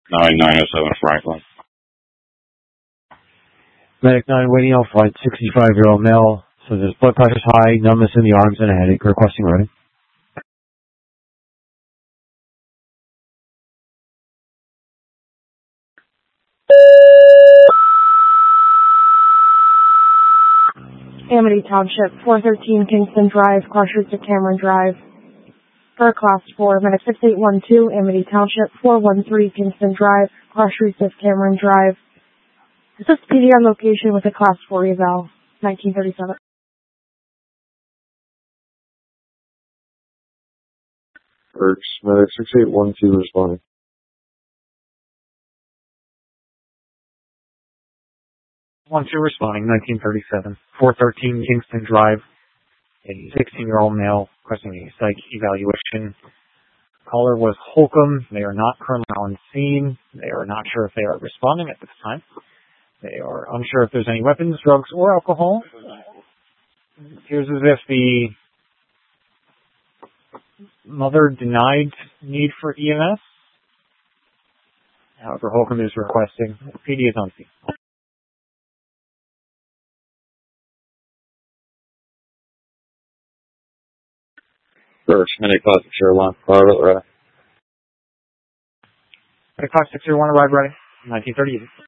9907 Franklin. Medic 9 waiting on flight, 65-year-old male. So there's blood pressure's high, numbness in the arms, and a headache. Requesting ready. Amity Township, 413 Kingston Drive, cross route to Cameron Drive. For Class 4, Medic 6812, Amity Township, 413 Kingston Drive, cross route to Cameron Drive. This is PD on location with a Class 4 eval, 1937. Works. Medic 6812 responding. 12 responding, 1937. 413 Kingston Drive. A 16-year-old male requesting a psych evaluation. Caller was Holcomb. They are not currently on scene. They are not sure if they are responding at this time. They are unsure if there's any weapons, drugs, or alcohol. It appears as if the mother denied need for EMS. However, Holcomb is requesting. PD is on scene. First, Medic 5601, private ready. Medic 5601 arrived ready. 1938.